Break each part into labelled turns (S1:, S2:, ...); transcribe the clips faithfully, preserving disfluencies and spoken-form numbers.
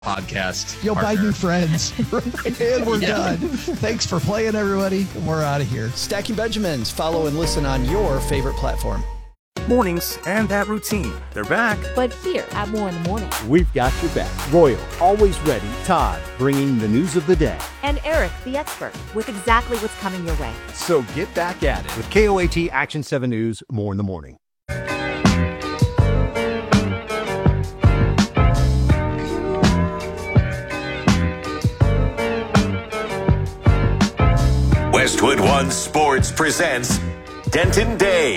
S1: podcast.
S2: You'll
S1: partner.
S2: buy new friends. And we're yeah. done. Thanks for playing, everybody. And we're out of here.
S3: Stacking Benjamins. Follow and listen on your favorite platform.
S4: Mornings and that routine. They're back.
S5: But here at More in the Morning,
S6: we've got your back. Royal, always ready. Todd, bringing the news of the day.
S5: And Eric, the expert, with exactly what's coming your way.
S6: So get back at it with K O A T Action seven News, More in the Morning.
S7: Westwood One Sports presents Denton Day.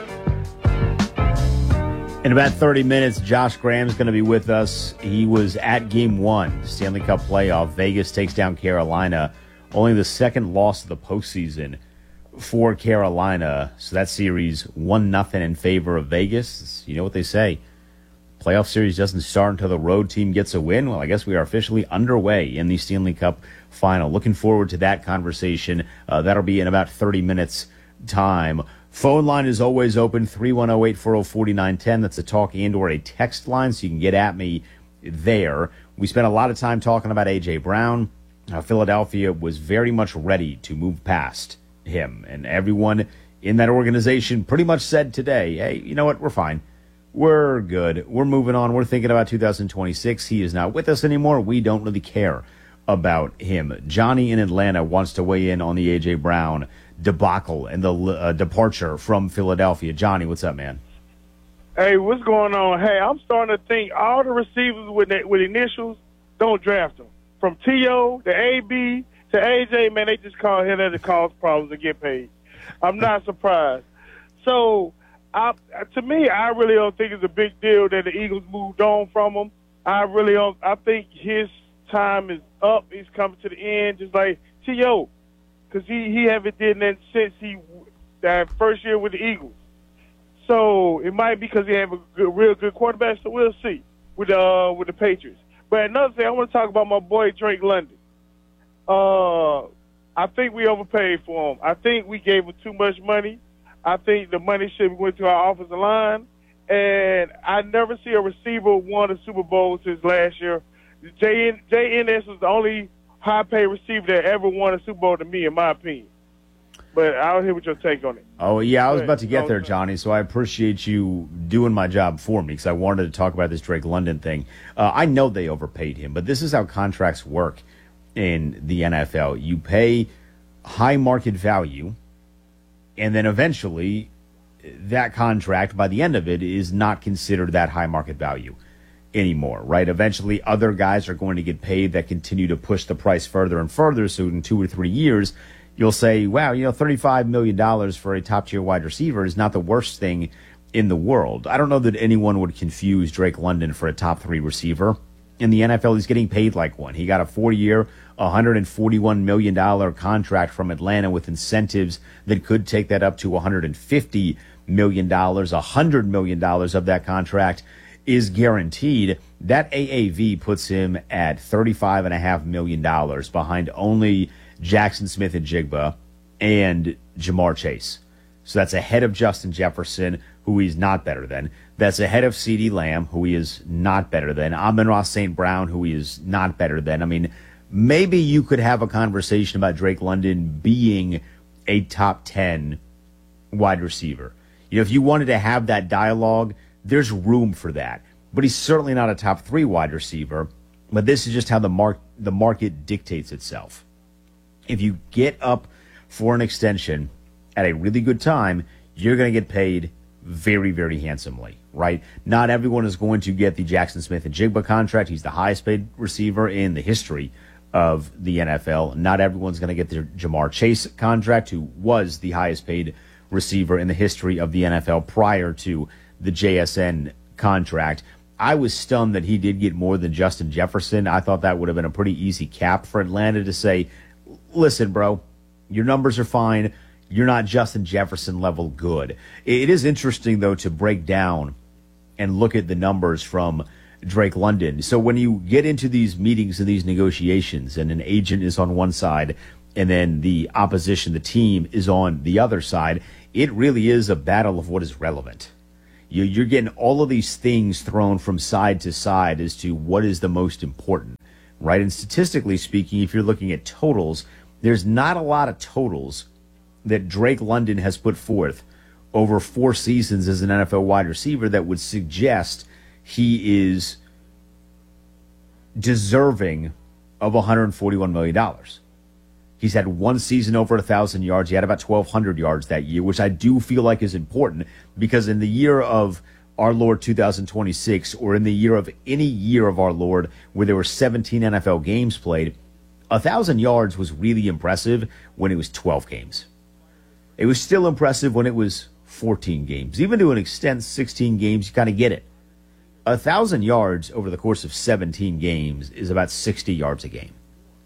S8: In about thirty minutes, Josh Graham's going to be with us. He was at Game One, Stanley Cup playoff. Vegas takes down Carolina. Only the second loss of the postseason for Carolina. So that series, one nothing in favor of Vegas. You know what they say. Playoff series doesn't start until the road team gets a win. Well, I guess we are officially underway in the Stanley Cup final. Looking forward to that conversation. Uh, that'll be in about thirty minutes time. Phone line is always open, three one zero, eight four zero, four nine one zero. That's a talk and or a text line, so you can get at me there. We spent a lot of time talking about A J. Brown. Uh, Philadelphia was very much ready to move past him, and everyone in that organization pretty much said today, hey, you know what, we're fine. We're good. We're moving on. We're thinking about two thousand twenty-six. He is not with us anymore. We don't really care about him. Johnny in Atlanta wants to weigh in on the A J. Brown debacle and the uh, departure from Philadelphia. Johnny, what's up, man?
S9: Hey, what's going on? Hey, I'm starting to think all the receivers with with initials, don't draft them. From T O to A B to A J, man, they just call here to cause problems and get paid. I'm not surprised. So, I, to me, I really don't think it's a big deal that the Eagles moved on from him. I really don't. I think his time is up. He's coming to the end, just like T O, because he, he haven't did that since he that first year with the Eagles. So it might be because he have a good, real good quarterback. So we'll see with uh with the Patriots. But another thing, I want to talk about my boy Drake London. Uh, I think we overpaid for him. I think we gave him too much money. I think the money should have went to our offensive line. And I never see a receiver won a Super Bowl since last year. J N S was the only high-paid receiver that ever won a Super Bowl to me, in my opinion. But I'll hear what your take on it.
S8: Oh, yeah, I was about to get there, Johnny, so I appreciate you doing my job for me because I wanted to talk about this Drake London thing. Uh, I know they overpaid him, but this is how contracts work in the N F L. You pay high market value, and then eventually that contract, by the end of it, is not considered that high market value anymore, right? Eventually, other guys are going to get paid that continue to push the price further and further, so in two or three years, you'll say, wow, you know, thirty-five million dollars for a top-tier wide receiver is not the worst thing in the world. I don't know that anyone would confuse Drake London for a top-three receiver. In the N F L, he's getting paid like one. He got a four-year, one hundred forty-one million dollars contract from Atlanta with incentives that could take that up to one hundred fifty million dollars. one hundred million dollars of that contract is guaranteed. That A A V puts him at thirty-five point five million dollars behind only Jackson Smith and Jigba and Jamar Chase. So that's ahead of Justin Jefferson, who he's not better than. That's ahead of CeeDee Lamb, who he is not better than. Amon-Ra Saint Brown, who he is not better than. I mean, maybe you could have a conversation about Drake London being a top ten wide receiver. You know, if you wanted to have that dialogue, there's room for that. But he's certainly not a top three wide receiver. But this is just how the mar- the market dictates itself. If you get up for an extension at a really good time, you're going to get paid very, very handsomely, right? Not everyone is going to get the Jackson Smith and Jigba contract. He's the highest paid receiver in the history of the N F L. Not everyone's going to get the Jamar Chase contract, who was the highest paid receiver in the history of the N F L prior to the J S N contract. I was stunned that he did get more than Justin Jefferson. I thought that would have been a pretty easy cap for Atlanta to say, listen, bro, your numbers are fine. You're not Justin Jefferson level good. It is interesting, though, to break down and look at the numbers from Drake London. So when you get into these meetings and these negotiations and an agent is on one side and then the opposition, the team, is on the other side, it really is a battle of what is relevant. You, you're getting all of these things thrown from side to side as to what is the most important, right? And statistically speaking, if you're looking at totals, there's not a lot of totals that Drake London has put forth over four seasons as an N F L wide receiver that would suggest he is deserving of one hundred forty-one million dollars. He's had one season over one thousand yards. He had about twelve hundred yards that year, which I do feel like is important because in the year of our Lord two thousand twenty-six, or in the year of any year of our Lord where there were seventeen N F L games played, one thousand yards was really impressive when it was twelve games. It was still impressive when it was fourteen games. Even to an extent, sixteen games, you kind of get it. one thousand yards over the course of seventeen games is about sixty yards a game.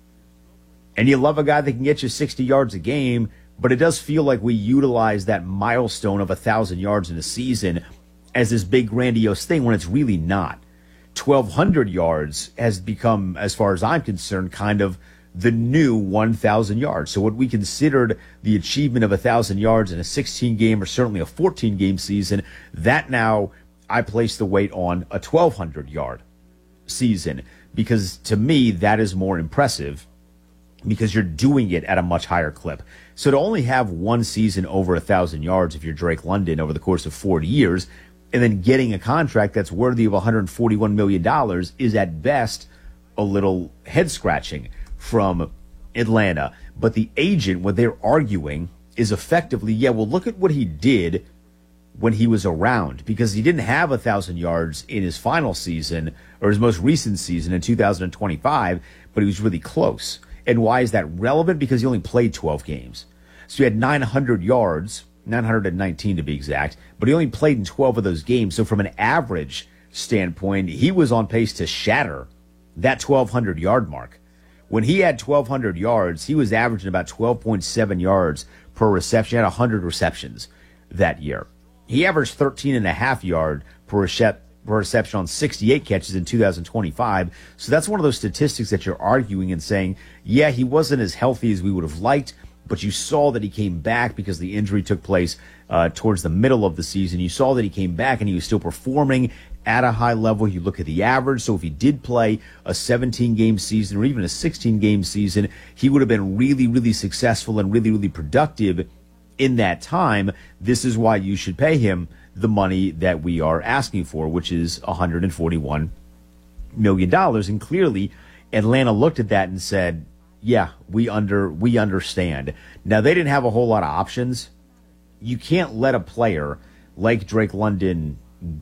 S8: And you love a guy that can get you sixty yards a game, but it does feel like we utilize that milestone of one thousand yards in a season as this big grandiose thing when it's really not. twelve hundred yards has become, as far as I'm concerned, kind of the new one thousand yards. So what we considered the achievement of one thousand yards in a sixteen game or certainly a fourteen game season, that now I place the weight on a twelve hundred yard season because to me that is more impressive because you're doing it at a much higher clip. So to only have one season over one thousand yards if you're Drake London over the course of forty years and then getting a contract that's worthy of one hundred forty-one million dollars is at best a little head-scratching from Atlanta. But the agent, what they're arguing is effectively, yeah, well, look at what he did when he was around, because he didn't have a thousand yards in his final season or his most recent season in two thousand twenty-five, but he was really close. And why is that relevant? Because he only played twelve games. So he had nine hundred yards, nine hundred nineteen to be exact, but he only played in twelve of those games. So from an average standpoint, he was on pace to shatter that twelve hundred yard mark. When he had twelve hundred yards, he was averaging about twelve point seven yards per reception. He had one hundred receptions that year. He averaged thirteen and a half yard per, recep- per reception on sixty-eight catches in two thousand twenty-five. So that's one of those statistics that you're arguing and saying, yeah, he wasn't as healthy as we would have liked, but you saw that he came back because the injury took place uh, towards the middle of the season. You saw that he came back and he was still performing at a high level. You look at the average. So if he did play a seventeen game season or even a sixteen game season, he would have been really, really successful and really, really productive in that time. This is why you should pay him the money that we are asking for, which is one hundred forty-one million dollars. And clearly Atlanta looked at that and said, yeah, we under we understand. Now, they didn't have a whole lot of options. You can't let a player like Drake London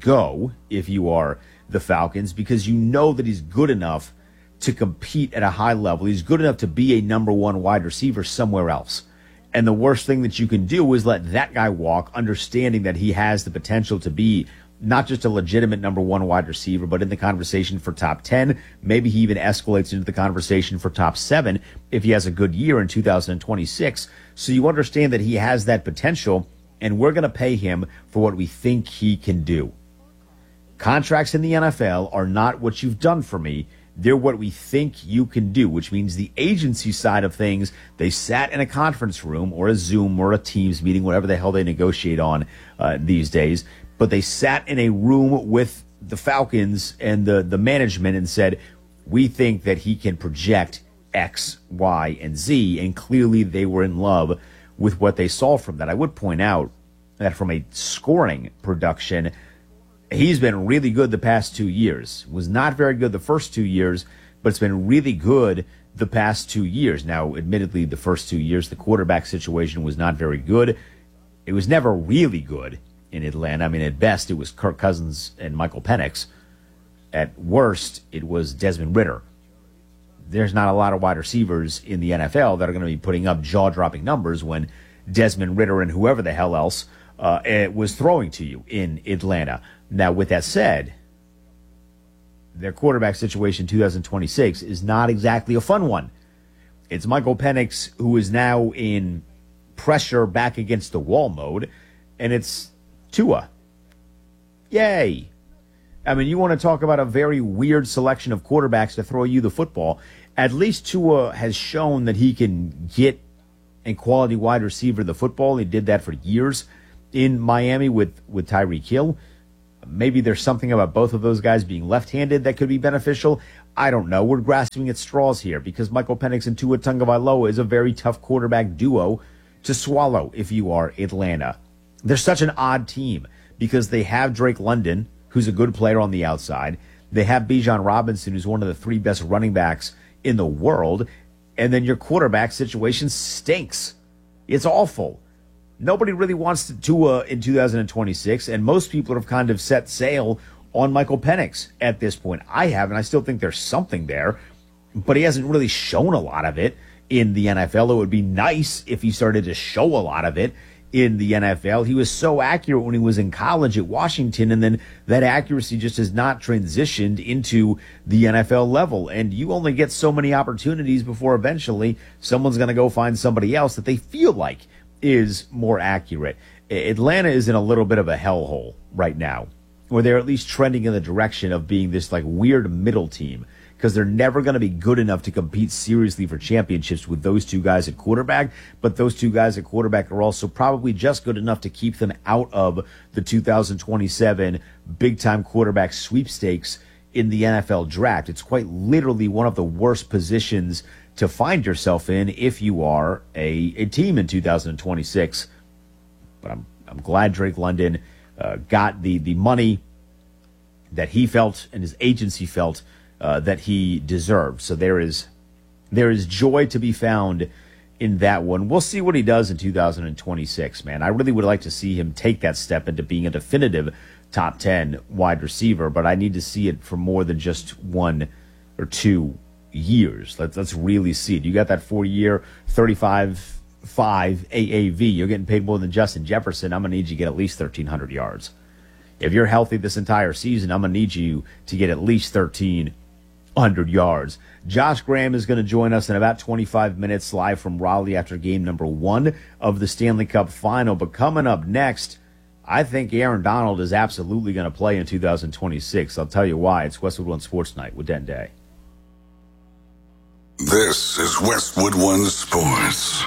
S8: go if you are the Falcons, because you know that he's good enough to compete at a high level. He's good enough to be a number one wide receiver somewhere else. And the worst thing that you can do is let that guy walk, understanding that he has the potential to be not just a legitimate number one wide receiver, but in the conversation for top ten. Maybe he even escalates into the conversation for top seven if he has a good year in two thousand twenty-six. So you understand that he has that potential, and we're going to pay him for what we think he can do. Contracts in the N F L are not what you've done for me. They're what we think you can do, which means the agency side of things, they sat in a conference room or a Zoom or a Teams meeting, whatever the hell they negotiate on uh, these days. But they sat in a room with the Falcons and the, the management and said, we think that he can project X, Y, and Z. And clearly they were in love with what they saw from that. I would point out that from a scoring production, he's been really good the past two years. Was not very good the first two years, but it's been really good the past two years. Now, admittedly, the first two years, the quarterback situation was not very good. It was never really good in Atlanta. I mean, at best, it was Kirk Cousins and Michael Penix. At worst, it was Desmond Ridder. There's not a lot of wide receivers in the N F L that are going to be putting up jaw-dropping numbers when Desmond Ridder and whoever the hell else uh, was throwing to you in Atlanta. Now, with that said, their quarterback situation in two thousand twenty-six is not exactly a fun one. It's Michael Penix, who is now in pressure back against the wall mode, and it's Tua. Yay. I mean, you want to talk about a very weird selection of quarterbacks to throw you the football. At least Tua has shown that he can get a quality wide receiver the football. He did that for years in Miami with, with Tyreek Hill. Maybe there's something about both of those guys being left-handed that could be beneficial. I don't know. We're grasping at straws here because Michael Penix and Tua Tagovailoa is a very tough quarterback duo to swallow if you are Atlanta. They're such an odd team because they have Drake London, who's a good player on the outside. They have Bijan Robinson, who's one of the three best running backs in the world. And then your quarterback situation stinks. It's awful. Nobody really wants to Tua in two thousand twenty-six, and most people have kind of set sail on Michael Penix at this point. I have, and I still think there's something there, but he hasn't really shown a lot of it in the N F L. It would be nice if he started to show a lot of it in the N F L. He was so accurate when he was in college at Washington, and then that accuracy just has not transitioned into the N F L level. And you only get so many opportunities before eventually someone's going to go find somebody else that they feel like is more accurate. Atlanta is in a little bit of a hellhole right now, where they're at least trending in the direction of being this like weird middle team, because they're never going to be good enough to compete seriously for championships with those two guys at quarterback. But those two guys at quarterback are also probably just good enough to keep them out of the two thousand twenty-seven big-time quarterback sweepstakes in the N F L draft. It's quite literally one of the worst positions to find yourself in if you are a, a team in two thousand twenty-six. But I'm I'm glad Drake London uh, got the, the money that he felt and his agency felt uh, that he deserved. So there is there is joy to be found in that one. We'll see what he does in two thousand twenty-six, man. I really would like to see him take that step into being a definitive top ten wide receiver, but I need to see it for more than just one or two years. Let's let's really see it. You got that four-year, thirty-five five A A V. You're getting paid more than Justin Jefferson. I'm going to need you to get at least thirteen hundred yards. If you're healthy this entire season, I'm going to need you to get at least thirteen hundred yards. Josh Graham is going to join us in about twenty-five minutes live from Raleigh after game number one of the Stanley Cup Final. But coming up next, I think Aaron Donald is absolutely going to play in two thousand twenty-six. I'll tell you why. It's Westwood One Sports Night with Den Day.
S1: This is Westwood One Sports.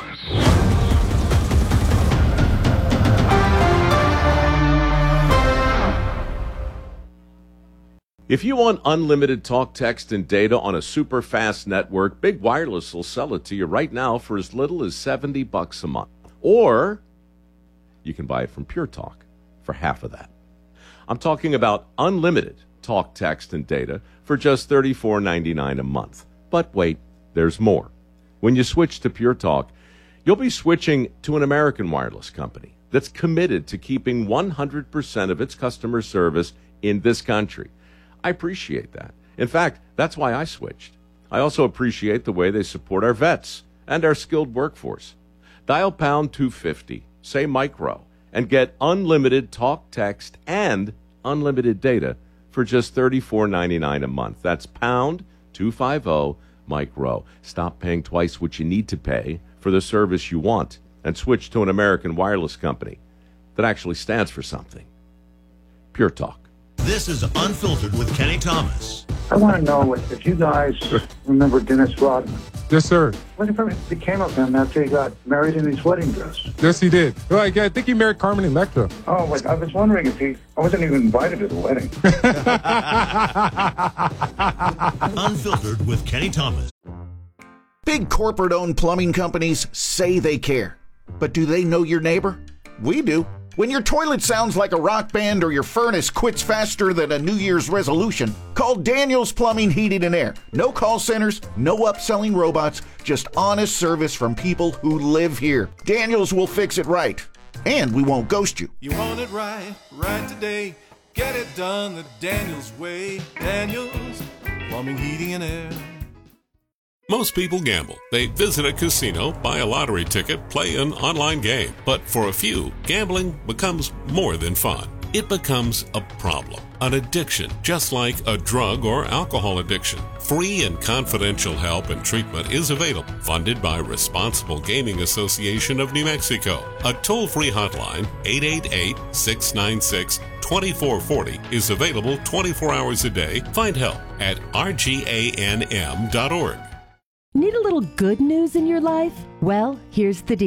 S10: If you want unlimited talk, text, and data on a super fast network, Big Wireless will sell it to you right now for as little as seventy bucks a month. Or you can buy it from Pure Talk for half of that. I'm talking about unlimited talk, text, and data for just thirty-four ninety-nine a month. But wait, there's more. When you switch to Pure Talk, you'll be switching to an American wireless company that's committed to keeping one hundred percent of its customer service in this country. I appreciate that. In fact, that's why I switched. I also appreciate the way they support our vets and our skilled workforce. Dial pound two fifty, say micro, and get unlimited talk, text, and unlimited data for just thirty-four ninety-nine a month. That's pound two fifty, micro. Stop paying twice what you need to pay for the service you want and switch to an American wireless company that actually stands for something. Pure Talk.
S11: This is Unfiltered with Kenny Thomas.
S12: I want to know if you guys remember Dennis Rodman.
S13: Yes, sir.
S12: Whatever became of him after he got married in his wedding dress?
S13: Yes, he did. Well, I think he married Carmen Electra.
S12: Oh, wait, I was wondering if he... I wasn't even invited to the wedding.
S11: Unfiltered with Kenny Thomas.
S14: Big corporate-owned plumbing companies say they care. But do they know your neighbor? We do. When your toilet sounds like a rock band or your furnace quits faster than a New Year's resolution, call Daniels Plumbing, Heating, and Air. No call centers, no upselling robots, just honest service from people who live here. Daniels will fix it right, and we won't ghost you.
S15: You want it right, right today. Get it done the Daniels way. Daniels Plumbing, Heating, and Air.
S16: Most people gamble. They visit a casino, buy a lottery ticket, play an online game. But for a few, gambling becomes more than fun. It becomes a problem, an addiction, just like a drug or alcohol addiction. Free and confidential help and treatment is available, funded by Responsible Gaming Association of New Mexico. A toll-free hotline, eight eight eight, six nine six, two four four zero, is available twenty-four hours a day. Find help at R G A N M dot org.
S17: Need a little good news in your life? Well, here's the deal.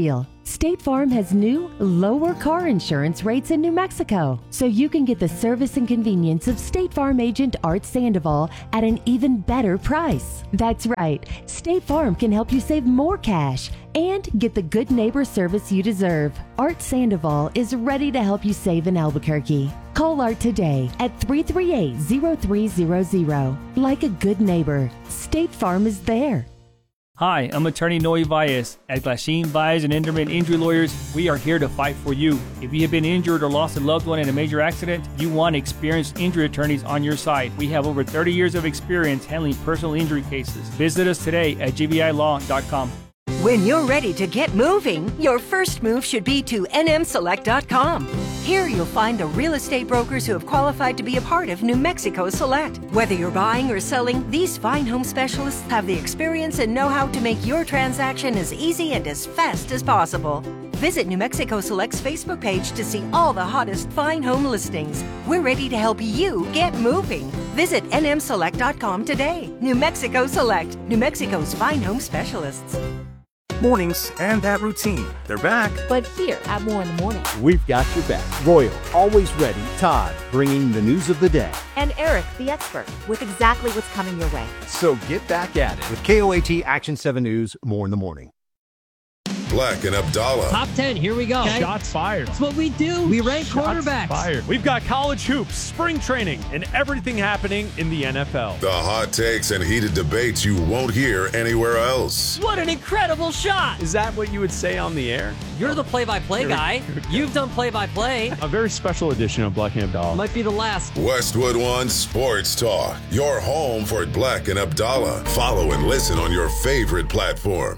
S17: State Farm has new, lower car insurance rates in New Mexico, so you can get the service and convenience of State Farm agent Art Sandoval at an even better price. That's right, State Farm can help you save more cash and get the good neighbor service you deserve. Art Sandoval is ready to help you save in Albuquerque. Call Art today at three three eight, zero three zero zero. Like a good neighbor, State Farm is there.
S18: Hi, I'm attorney Noe Valles. At Glasheen, Valles and Enderman Injury Lawyers, we are here to fight for you. If you have been injured or lost a loved one in a major accident, you want experienced injury attorneys on your side. We have over thirty years of experience handling personal injury cases. Visit us today at g v i law dot com.
S19: When you're ready to get moving, your first move should be to N M select dot com. Here you'll find the real estate brokers who have qualified to be a part of New Mexico Select. Whether you're buying or selling, these fine home specialists have the experience and know-how to make your transaction as easy and as fast as possible. Visit New Mexico Select's Facebook page to see all the hottest fine home listings. We're ready to help you get moving. Visit N M select dot com today. New Mexico Select, New Mexico's fine home specialists.
S4: Mornings and that routine. They're back.
S5: But here at More in the Morning.
S6: We've got your back. Royal, always ready. Todd, bringing the news of the day.
S5: And Eric, the expert, with exactly what's coming your way.
S6: So get back at it with K O A T Action seven News, More in the Morning.
S1: Black and Abdallah.
S20: Top ten, here we go.
S21: Okay. Shots fired.
S20: That's what we do. We rank
S21: Shots
S20: quarterbacks.
S21: Fired. We've got college hoops, spring training, and everything happening in the N F L.
S1: The hot takes and heated debates you won't hear anywhere else.
S20: What an incredible shot.
S21: Is that what you would say on the air?
S20: You're the play-by-play guy. You've done play-by-play.
S21: A very special edition of Black and Abdallah.
S20: Might be the last.
S1: Westwood One Sports Talk. Your home for Black and Abdallah. Follow and listen on your favorite platform.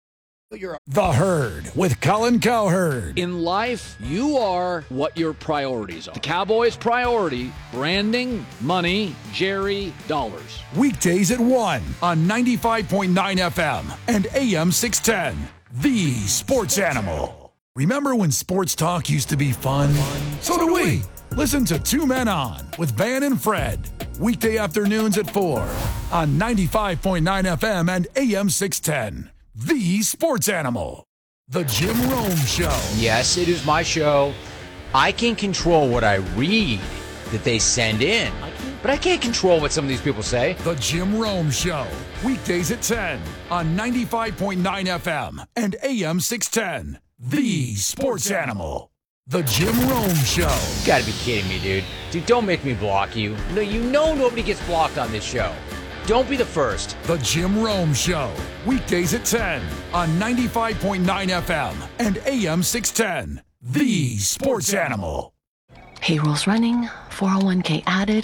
S22: The Herd with Colin Cowherd.
S23: In life, you are what your priorities are. The Cowboys' priority, branding, money, Jerry, dollars.
S22: Weekdays at one on ninety-five point nine F M and A M six ten. The Sports Animal. Remember when sports talk used to be fun? So do we. Listen to Two Men On with Van and Fred. Weekday afternoons at four on ninety-five point nine F M and A M six ten. The Sports Animal. The Jim Rome Show.
S24: Yes, it is my show. I can control what I read that they send in, but I can't control what some of these people say.
S22: The Jim Rome Show. Weekdays at ten on ninety-five point nine F M and A M six ten. The Sports Animal. The Jim Rome Show.
S24: You gotta be kidding me, dude. Dude, don't make me block you. No, you know nobody gets blocked on this show. Don't be the first.
S22: The Jim Rome Show. Weekdays at ten on ninety-five point nine F M and A M six ten. The Sports Animal.
S25: Payroll's running, four oh one k added.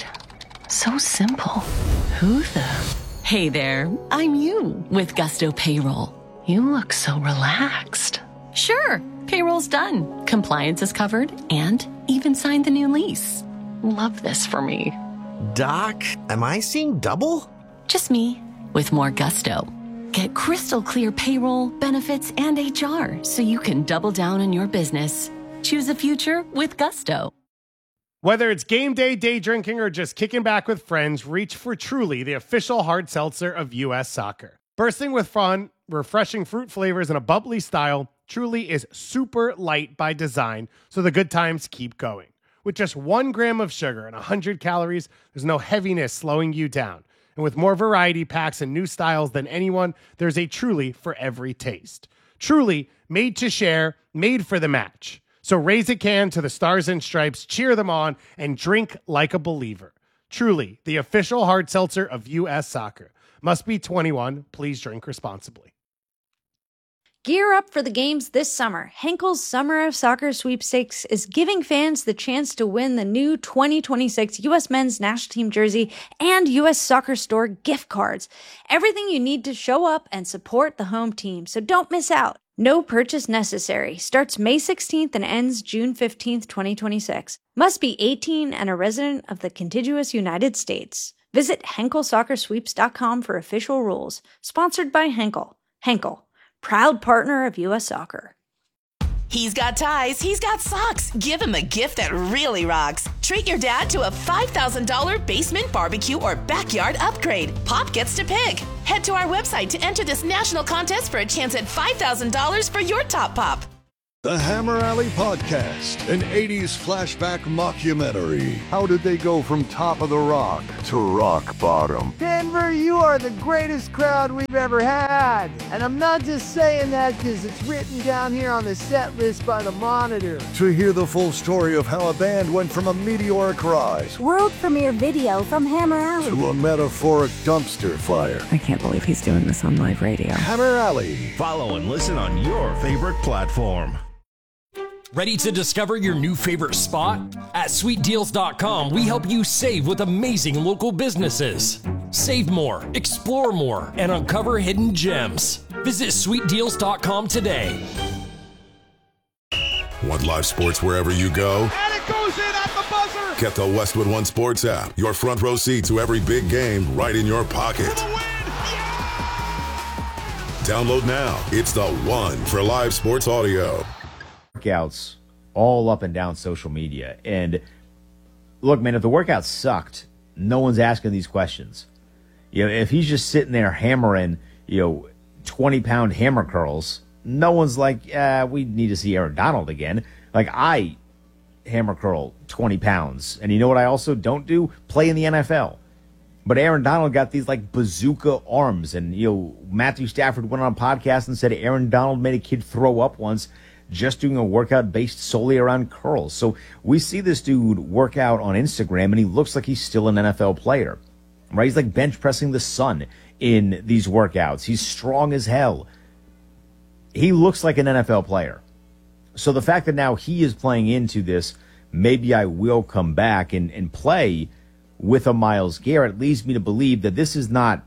S25: So simple. Who the? Hey there, I'm you with Gusto Payroll. You look so relaxed. Sure, payroll's done. Compliance is covered and even signed the new lease. Love this for me.
S26: Doc, am I seeing double?
S25: Just me, with more gusto. Get crystal clear payroll, benefits, and H R so you can double down on your business. Choose a future with Gusto.
S27: Whether it's game day, day drinking, or just kicking back with friends, reach for Truly, the official hard seltzer of U S Soccer. Bursting with fun, refreshing fruit flavors, and a bubbly style, Truly is super light by design, so the good times keep going. With just one gram of sugar and one hundred calories, there's no heaviness slowing you down. And with more variety packs and new styles than anyone, there's a Truly for every taste. Truly, made to share, made for the match. So raise a can to the Stars and Stripes, cheer them on, and drink like a believer. Truly, the official hard seltzer of U S Soccer. Must be twenty-one. Please drink responsibly.
S28: Gear up for the games this summer. Henkel's Summer of Soccer Sweepstakes is giving fans the chance to win the new twenty twenty-six U S Men's National Team jersey and U S Soccer Store gift cards. Everything you need to show up and support the home team, so don't miss out. No purchase necessary. Starts May sixteenth and ends June fifteenth, twenty twenty-six. Must be eighteen and a resident of the contiguous United States. Visit Henkel Soccer Sweeps dot com for official rules. Sponsored by Henkel. Henkel, proud partner of U S Soccer.
S29: He's got ties, he's got socks. Give him a gift that really rocks. Treat your dad to a five thousand dollars basement, barbecue, or backyard upgrade. Pop gets to pick. Head to our website to enter this national contest for a chance at five thousand dollars for your top pop.
S2: The Hammer Alley Podcast, an eighties flashback mockumentary. How did they go from top of the rock to rock bottom?
S3: Denver, you are the greatest crowd we've ever had. And I'm not just saying that because it's written down here on the set list by the Monitor.
S2: To hear the full story of how a band went from a meteoric rise
S7: world premiere video from Hammer Alley
S2: to a metaphoric dumpster fire.
S7: I can't believe he's doing this on live radio.
S2: Hammer Alley.
S8: Follow and listen on your favorite platform.
S9: Ready to discover your new favorite spot? At sweet deals dot com, we help you save with amazing local businesses. Save more, explore more, and uncover hidden gems. Visit sweet deals dot com today.
S1: Want live sports wherever you go?
S10: And it goes in at the buzzer!
S1: Get the Westwood One Sports app. Your front row seat to every big game right in your pocket. Download now. It's the one for live sports audio.
S11: Workouts all up and down social media. And look, man, if the workout sucked, no one's asking these questions. You know, if he's just sitting there hammering, you know, twenty pound hammer curls, no one's like, uh, we need to see Aaron Donald again. Like, I hammer curl twenty pounds. And you know what I also don't do? Play in the N F L. But Aaron Donald got these like bazooka arms. And, you know, Matthew Stafford went on a podcast and said Aaron Donald made a kid throw up once just doing a workout based solely around curls. So we see this dude work out on Instagram, and he looks like he's still an N F L player, right? He's like bench pressing the sun in these workouts. He's strong as hell. He looks like an N F L player. So the fact that now he is playing into this, maybe I will come back and, and play with a Myles Garrett, leads me to believe that this is not,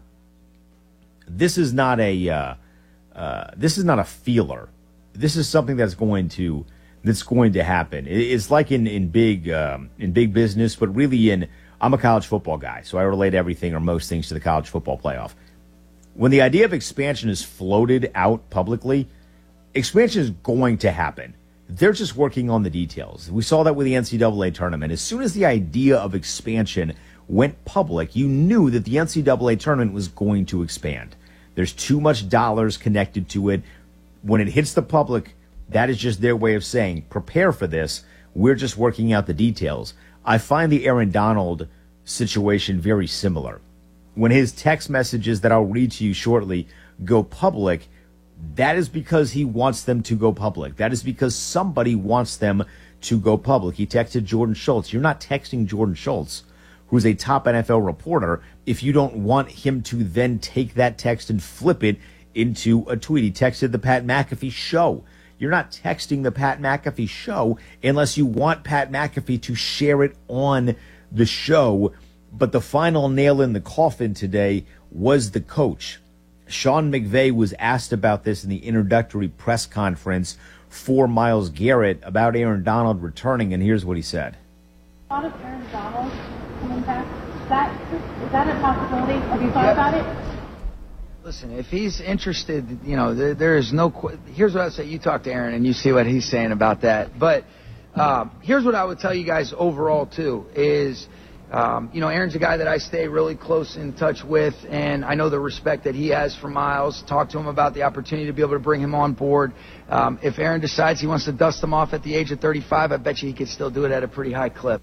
S11: this is not a, uh, uh, this is not a feeler. This is something that's going to that's going to happen. It's like in in big um, in big business, but really in I'm a college football guy, so I relate everything or most things to the college football playoff. When the idea of expansion is floated out publicly, expansion is going to happen. They're just working on the details. We saw that with the N C double A tournament. As soon as the idea of expansion went public, you knew that the N C double A tournament was going to expand. There's too much dollars connected to it. When it hits the public, that is just their way of saying, prepare for this. We're just working out the details. I find the Aaron Donald situation very similar. When his text messages that I'll read to you shortly go public, that is because he wants them to go public. That is because somebody wants them to go public. He texted Jordan Schultz. You're not texting Jordan Schultz, who's a top N F L reporter, if you don't want him to then take that text and flip it into a tweet. He texted the Pat McAfee show. You're not texting the Pat McAfee show unless you want Pat McAfee to share it on the show. But the final nail in the coffin today was the coach. Sean McVay was asked about this in the introductory press conference for Myles Garrett about Aaron Donald returning, and here's what he said.
S12: Thought of Aaron Donald coming back? Is that, is that a possibility? Have you thought yep. about it?
S13: Listen, if he's interested, you know, there, there is no qu- – here's what I would say. You talk to Aaron and you see what he's saying about that. But um, here's what I would tell you guys overall, too, is, um, you know, Aaron's a guy that I stay really close in touch with, and I know the respect that he has for Myles. Talk to him about the opportunity to be able to bring him on board. Um, if Aaron decides he wants to dust him off at the age of thirty-five, I bet you he could still do it at a pretty high clip.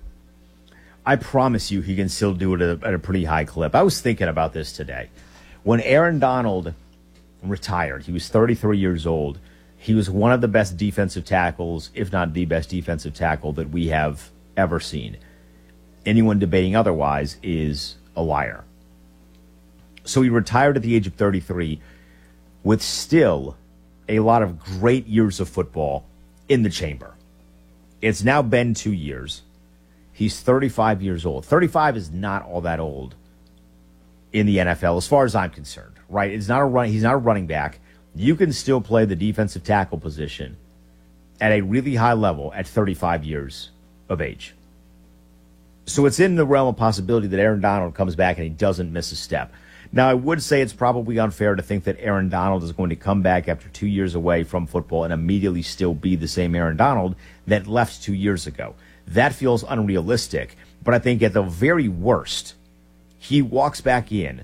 S11: I promise you he can still do it at a, at a pretty high clip. I was thinking about this today. When Aaron Donald retired, he was thirty-three years old. He was one of the best defensive tackles, if not the best defensive tackle that we have ever seen. Anyone debating otherwise is a liar. So he retired at the age of thirty-three with still a lot of great years of football in the chamber. It's now been two years. He's thirty-five years old. thirty-five is not all that old in the N F L, as far as I'm concerned, right? It's not a run. He's not a running back. You can still play the defensive tackle position at a really high level at thirty-five years of age. So it's in the realm of possibility that Aaron Donald comes back and he doesn't miss a step. Now, I would say it's probably unfair to think that Aaron Donald is going to come back after two years away from football and immediately still be the same Aaron Donald that left two years ago. That feels unrealistic. But I think at the very worst, he walks back in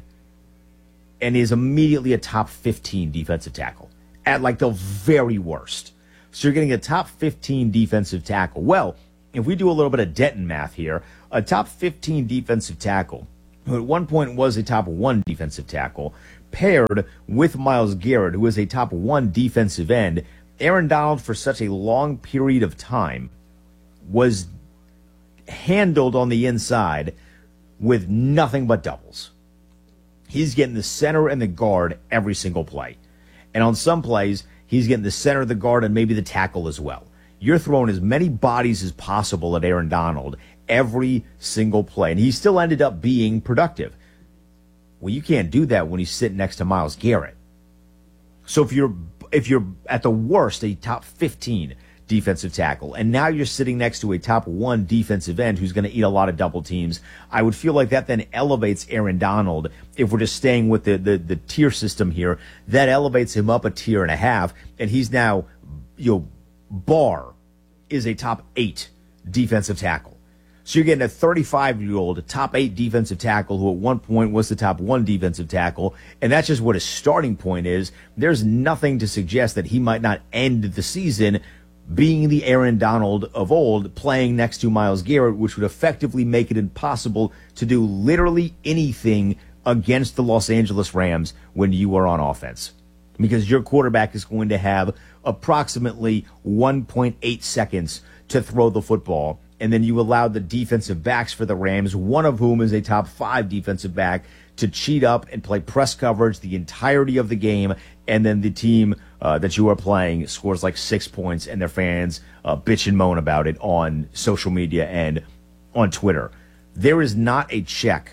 S11: and is immediately a top fifteen defensive tackle at like the very worst. So you're getting a top fifteen defensive tackle. Well, if we do a little bit of Denton math here, a top fifteen defensive tackle, who at one point was a top one defensive tackle, paired with Myles Garrett, who is a top one defensive end, Aaron Donald, for such a long period of time, was handled on the inside with nothing but doubles. He's getting the center and the guard every single play. And on some plays, he's getting the center, the guard, and maybe the tackle as well. You're throwing as many bodies as possible at Aaron Donald every single play. And he still ended up being productive. Well, you can't do that when he's sitting next to Myles Garrett. So if you're if you're at the worst a top fifteen defensive tackle, and now you're sitting next to a top one defensive end who's going to eat a lot of double teams, I would feel like that then elevates Aaron Donald. If we're just staying with the, the, the tier system here, that elevates him up a tier and a half, and he's now, you know, Barr is a top eight defensive tackle. So you're getting a thirty-five-year-old top eight defensive tackle who at one point was the top one defensive tackle, and that's just what his starting point is. There's nothing to suggest that he might not end the season being the Aaron Donald of old, playing next to Myles Garrett, which would effectively make it impossible to do literally anything against the Los Angeles Rams when you are on offense. Because your quarterback is going to have approximately one point eight seconds to throw the football, and then you allow the defensive backs for the Rams, one of whom is a top five defensive back, to cheat up and play press coverage the entirety of the game, and then the team uh, that you are playing scores like six points, and their fans uh, bitch and moan about it on social media and on Twitter. There is not a check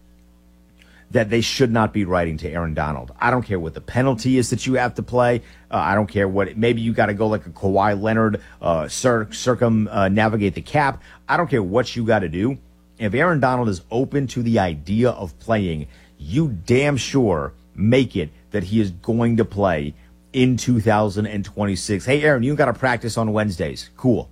S11: that they should not be writing to Aaron Donald. I don't care what the penalty is that you have to play. Uh, I don't care what, maybe you got to go like a Kawhi Leonard, uh, cir- circum uh, navigate the cap. I don't care what you got to do. If Aaron Donald is open to the idea of playing, you damn sure make it that he is going to play in two thousand twenty-six. Hey, Aaron, you got to practice on Wednesdays. Cool.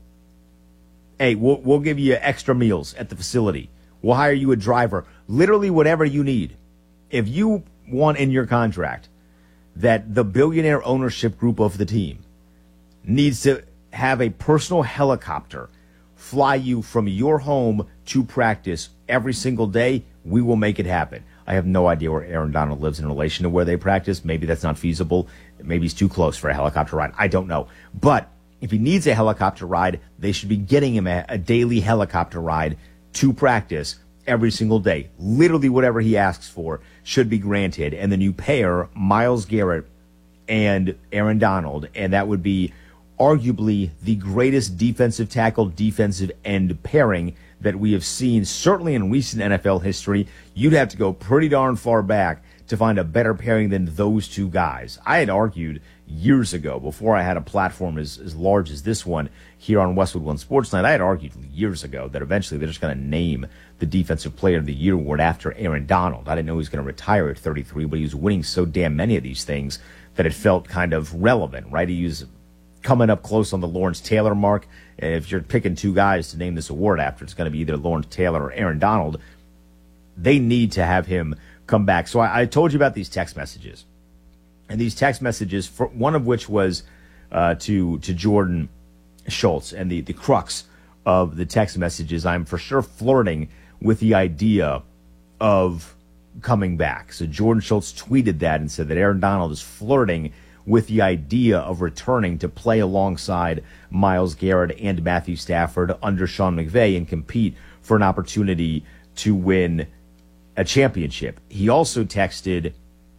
S11: Hey, we'll, we'll give you extra meals at the facility. We'll hire you a driver. Literally whatever you need. If you want in your contract that the billionaire ownership group of the team needs to have a personal helicopter fly you from your home to practice every single day, we will make it happen. I have no idea where Aaron Donald lives in relation to where they practice. Maybe that's not feasible. Maybe he's too close for a helicopter ride. I don't know. But if he needs a helicopter ride, they should be getting him a, a daily helicopter ride to practice every single day. Literally whatever he asks for should be granted. And then you pair Myles Garrett and Aaron Donald, and that would be arguably the greatest defensive tackle, defensive end pairing that we have seen, certainly in recent N F L history. You'd have to go pretty darn far back to find a better pairing than those two guys. I had argued years ago, before I had a platform as, as large as this one here on Westwood One Sports Night, I had argued years ago that eventually they're just going to name the Defensive Player of the Year award after Aaron Donald. I didn't know he was going to retire at thirty-three, but he was winning so damn many of these things that it felt kind of relevant, right? He was coming up close on the Lawrence Taylor mark. And if you're picking two guys to name this award after, it's going to be either Lawrence Taylor or Aaron Donald. They need to have him come back. So I, I told you about these text messages. And these text messages, for, one of which was uh, to to Jordan Schultz, and the, the crux of the text messages, I'm for sure flirting with the idea of coming back. So Jordan Schultz tweeted that and said that Aaron Donald is flirting with the idea of returning to play alongside Myles Garrett and Matthew Stafford under Sean McVay and compete for an opportunity to win a championship. He also texted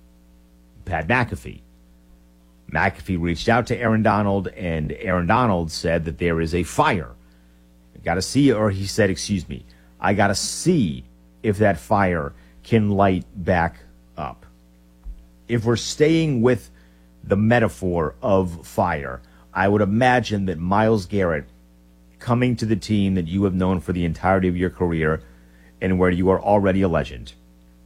S11: Pat McAfee. McAfee reached out to Aaron Donald, and Aaron Donald said that there is a fire. Got to see, or he said, excuse me, I got to see if that fire can light back up. If we're staying with the metaphor of fire, I would imagine that Myles Garrett coming to the team that you have known for the entirety of your career and where you are already a legend.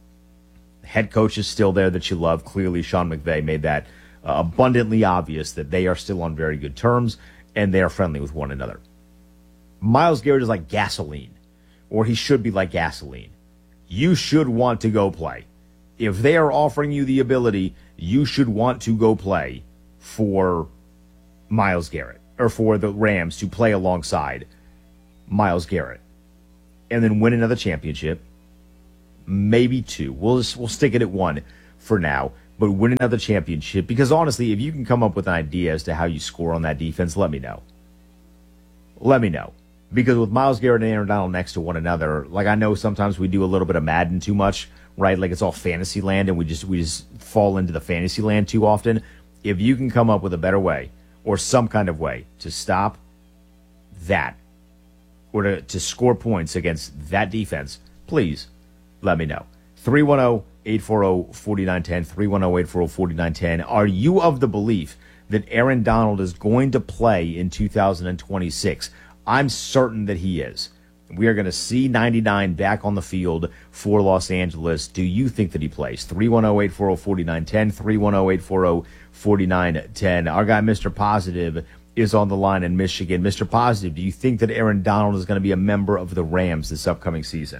S11: The head coach is still there that you love. Clearly, Sean McVay made that uh, abundantly obvious that they are still on very good terms and they are friendly with one another. Myles Garrett is like gasoline, or he should be like gasoline. You should want to go play. If they are offering you the ability, you should want to go play for Myles Garrett. or for the Rams to play alongside Myles Garrett and then win another championship, maybe two. We'll just, we'll stick it at one for now, but win another championship. Because honestly, if you can come up with an idea as to how you score on that defense, let me know. Let me know. Because with Myles Garrett and Aaron Donald next to one another, like I know sometimes we do a little bit of Madden too much, right? Like it's all fantasy land and we just we just fall into the fantasy land too often. If you can come up with a better way or some kind of way to stop that or to, to score points against that defense, please let me know. three one zero, eight four zero, four nine one zero, three one zero, eight four zero, four nine one zero. Are you of the belief that Aaron Donald is going to play in two thousand twenty-six? I'm certain that he is. We are going to see ninety-nine back on the field for Los Angeles. Do you think that he plays? three one zero, eight four zero, four nine one zero, three one zero, eight four zero, four nine one zero. Our guy, Mister Positive, is on the line in Michigan. Mister Positive, do you think that Aaron Donald is going to be a member of the Rams this upcoming season?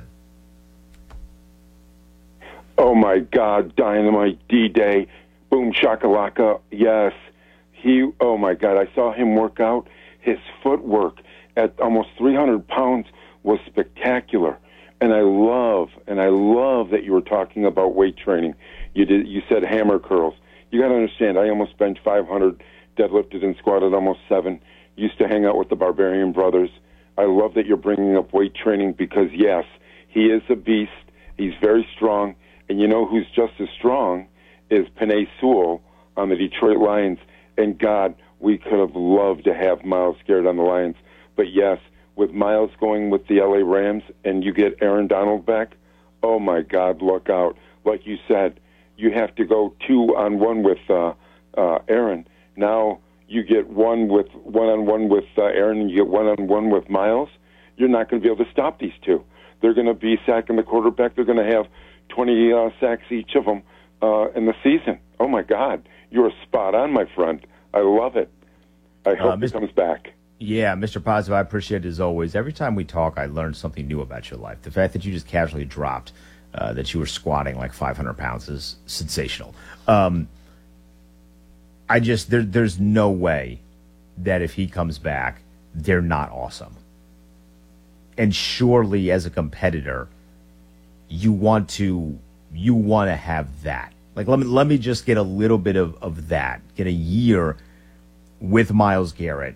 S4: Oh, my God, Dynamite, D-Day, Boom Shakalaka, yes. He, oh, my God, I saw him work out. His footwork at almost three hundred pounds was spectacular. And I love, and I love that you were talking about weight training. You did, you said hammer curls. You got to understand, I almost benched five hundred, deadlifted and squatted almost seven. Used to hang out with the Barbarian Brothers. I love that you're bringing up weight training because, yes, he is a beast. He's very strong. And you know who's just as strong is Penei Sewell on the Detroit Lions. And, God, we could have loved to have Myles Garrett on the Lions. But, yes, with Myles going with the L A Rams and you get Aaron Donald back, oh, my God, look out. Like you said, you have to go two on one with uh, uh, Aaron. Now you get one with one-on-one with uh, Aaron and you get one-on-one with Myles. You're not going to be able to stop these two. They're going to be sacking the quarterback. They're going to have twenty uh, sacks each of them uh, in the season. Oh, my God. You're spot on, my friend. I love it. I hope uh, he comes back.
S11: Yeah, Mister Positive, I appreciate it as always. Every time we talk, I learn something new about your life. The fact that you just casually dropped uh, that you were squatting like five hundred pounds is sensational. Um, I just, there, there's no way that if he comes back, they're not awesome. And surely as a competitor, you want to, you want to have that. Like, let me, let me just get a little bit of, of that. Get a year with Myles Garrett.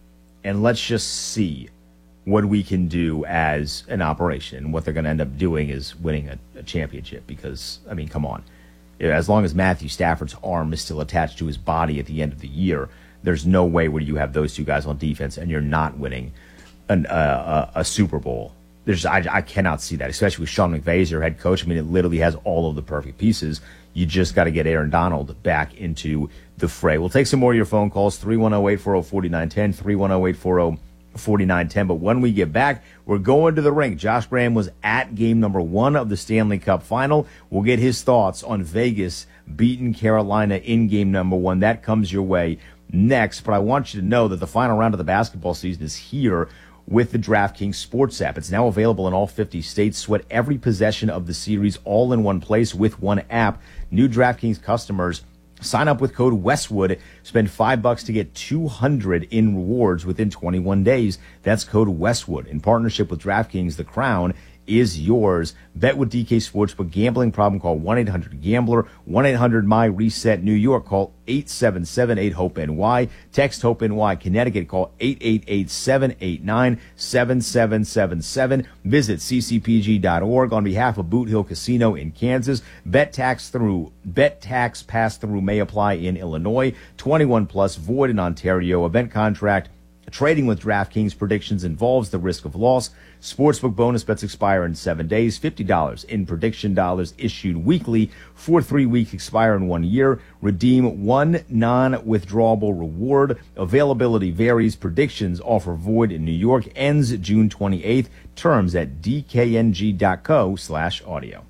S11: And let's just see what we can do as an operation. What they're going to end up doing is winning a, a championship because, I mean, come on. As long as Matthew Stafford's arm is still attached to his body at the end of the year, there's no way where you have those two guys on defense and you're not winning an, uh, a, a Super Bowl. There's, I, I cannot see that, especially with Sean McVay as your head coach. I mean, it literally has all of the perfect pieces. You just got to get Aaron Donald back into the fray. We'll take some more of your phone calls, three one zero, eight four zero, four nine one zero, three one zero, eight four zero, four nine one zero. But when we get back, we're going to the rink. Josh Graham was at game number one of the Stanley Cup Final. We'll get his thoughts on Vegas beating Carolina in game number one. That comes your way next. But I want you to know that the final round of the basketball season is here with the DraftKings Sports app. It's now available in all fifty states. Sweat every possession of the series all in one place with one app. New DraftKings customers sign up with code Westwood. Spend five bucks to get two hundred in rewards within twenty-one days. That's code Westwood. In partnership with DraftKings, the crown is yours. Bet with D K Sportsbook. Gambling problem? Call one eight hundred gambler. one eight hundred my reset. New York, call eight seven seven eight hope N Y. Text HOPE-NY. Connecticut, call eight eight eight, seven eight nine, seven seven seven seven. Visit c c p g dot org on behalf of Boot Hill Casino in Kansas. Bet tax through bet tax pass through may apply in Illinois. twenty-one plus, void in Ontario. Event contract. Trading with DraftKings predictions involves the risk of loss. Sportsbook bonus bets expire in seven days. fifty dollars in prediction dollars issued weekly for three weeks, expire in one year. Redeem one non-withdrawable reward. Availability varies. Predictions offer void in New York. Ends June twenty-eighth. Terms at d k n g dot co slash audio.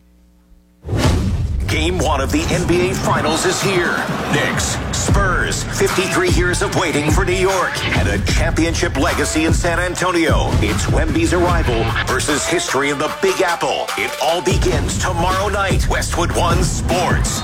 S5: Game one of the N B A Finals is here. Knicks, Spurs, fifty-three years of waiting for New York and a championship legacy in San Antonio. It's Wemby's arrival versus history in the Big Apple. It all begins tomorrow night. Westwood One Sports.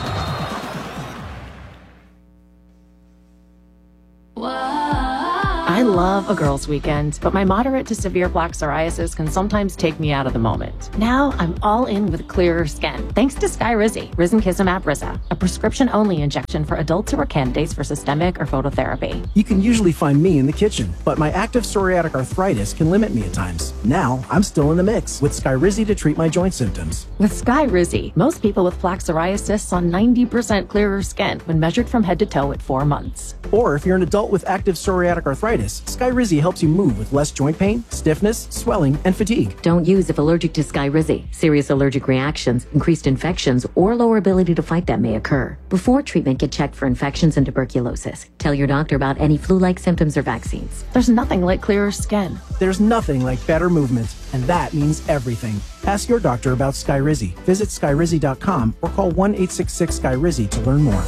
S6: I love a girls' weekend, but my moderate to severe plaque psoriasis can sometimes take me out of the moment. Now I'm all in with clearer skin, thanks to Skyrizi, Risankizumab Riza, a prescription-only injection for adults who are candidates for systemic or phototherapy.
S14: You can usually find me in the kitchen, but my active psoriatic arthritis can limit me at times. Now I'm still in the mix with Skyrizi to treat my joint symptoms.
S6: With Skyrizi, most people with plaque psoriasis saw ninety percent clearer skin when measured from head to toe at four months.
S14: Or if you're an adult with active psoriatic arthritis, Skyrizi helps you move with less joint pain, stiffness, swelling, and fatigue.
S15: Don't use if allergic to Skyrizi. Serious allergic reactions, increased infections, or lower ability to fight them may occur. Before treatment, get checked for infections and tuberculosis. Tell your doctor about any flu-like symptoms or vaccines.
S6: There's nothing like clearer skin.
S14: There's nothing like better movement, and that means everything. Ask your doctor about Skyrizi. Visit Skyrizi dot com or call one eight six six Skyrizi to learn more.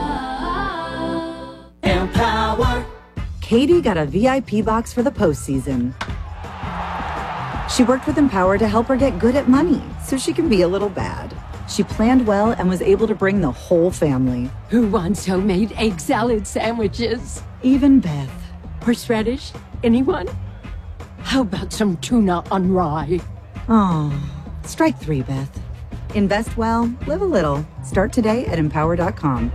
S16: Empower. Katie got a V I P box for the postseason. She worked with Empower to help her get good at money so she can be a little bad. She planned well and was able to bring the whole family.
S17: Who wants homemade egg salad sandwiches?
S16: Even Beth.
S17: Horseradish? Anyone? How about some tuna on rye?
S16: Oh, strike three, Beth. Invest well, live a little. Start today at empower dot com.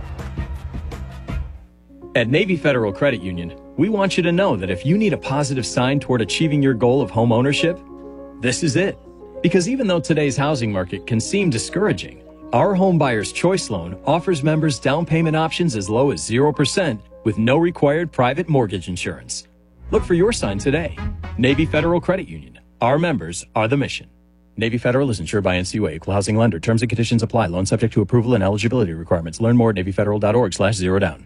S18: At Navy Federal Credit Union, we want you to know that if you need a positive sign toward achieving your goal of home ownership, this is it. Because even though today's housing market can seem discouraging, our Home Buyer's Choice Loan offers members down payment options as low as zero percent with no required private mortgage insurance. Look for your sign today. Navy Federal Credit Union. Our members are the mission. Navy Federal is insured by N C U A, Equal Housing Lender. Terms and conditions apply. Loan subject to approval and eligibility requirements. Learn more at navy federal dot org slash zero down.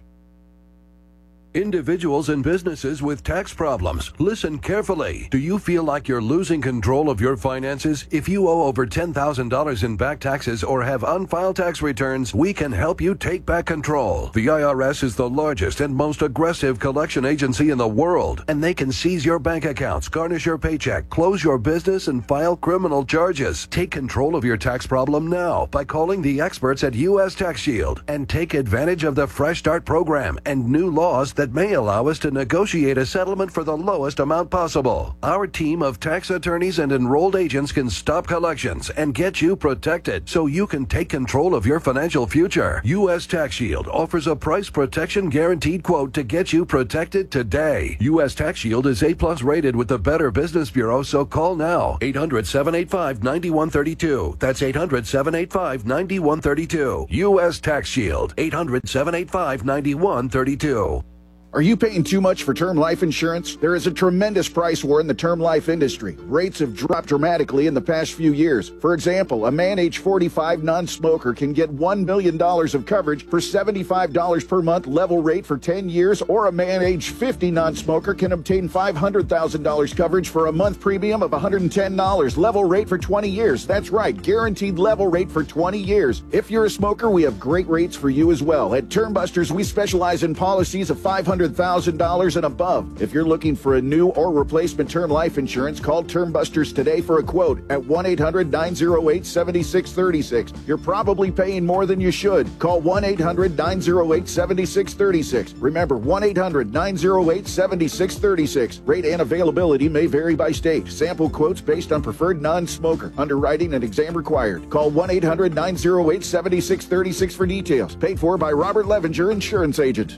S19: Individuals and businesses with tax problems, listen carefully. Do you feel like you're losing control of your finances? If you owe over ten thousand dollars in back taxes or have unfiled tax returns, we can help you take back control. The I R S is the largest and most aggressive collection agency in the world, and they can seize your bank accounts, garnish your paycheck, close your business, and file criminal charges. Take control of your tax problem now by calling the experts at U S Tax Shield and take advantage of the Fresh Start program and new laws that that may allow us to negotiate a settlement for the lowest amount possible. Our team of tax attorneys and enrolled agents can stop collections and get you protected so you can take control of your financial future. U S Tax Shield offers a price protection guaranteed quote to get you protected today. U S Tax Shield is A plus rated with the Better Business Bureau, so call now. eight hundred, seven eight five, nine one three two. That's eight hundred, seven eight five, nine one three two. U S Tax Shield. eight hundred, seven eight five, nine one three two.
S20: Are you paying too much for term life insurance? There is a tremendous price war in the term life industry. Rates have dropped dramatically in the past few years. For example, a man age forty-five non-smoker can get one million dollars of coverage for seventy-five dollars per month level rate for ten years, or a man age fifty non-smoker can obtain five hundred thousand dollars coverage for a month premium of one hundred ten dollars level rate for twenty years. That's right, guaranteed level rate for twenty years. If you're a smoker, we have great rates for you as well. At Term Busters, we specialize in policies of five hundred thousand dollars and above. If you're looking for a new or replacement term life insurance, call Term Busters today for a quote at one eight hundred, nine oh eight, seven six three six. You're probably paying more than you should. Call one eight hundred, nine oh eight, seven six three six. Remember, one eight hundred, nine oh eight, seven six three six. Rate and availability may vary by state. Sample quotes based on preferred non-smoker. Underwriting and exam required. Call one eight hundred, nine oh eight, seven six three six for details. Paid for by Robert Levenger, insurance agent.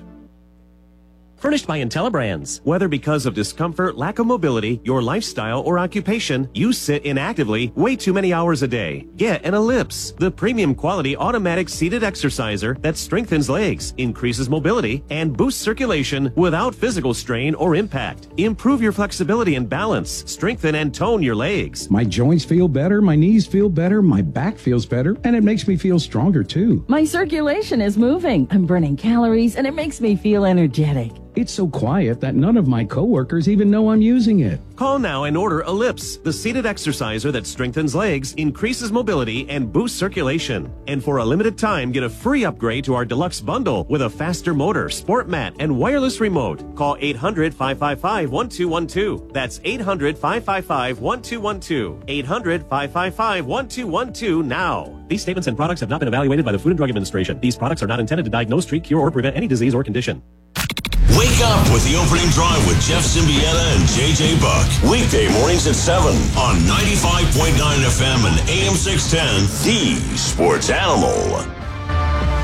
S21: Furnished by IntelliBrands. Whether because of discomfort, lack of mobility, your lifestyle, or occupation, you sit inactively way too many hours a day. Get an Ellipse, the premium quality automatic seated exerciser that strengthens legs, increases mobility, and boosts circulation without physical strain or impact. Improve your flexibility and balance. Strengthen and tone your legs.
S30: My joints feel better, my knees feel better, my back feels better, and it makes me feel stronger too.
S17: My circulation is moving. I'm burning calories, and it makes me feel energetic.
S30: It's so quiet that none of my coworkers even know I'm using it.
S21: Call now and order Ellipse, the seated exerciser that strengthens legs, increases mobility, and boosts circulation. And for a limited time, get a free upgrade to our deluxe bundle with a faster motor, sport mat, and wireless remote. Call eight hundred, five five five, one two one two. That's eight hundred, five five five, one two one two. eight hundred, five five five, one two one two now. These statements and products have not been evaluated by the Food and Drug Administration. These products are not intended to diagnose, treat, cure, or prevent any disease or condition.
S3: Wake up with the opening drive with Jeff Symbieta and J J Buck. Weekday mornings at seven on ninety-five point nine F M and A M six ten, the Sports Animal.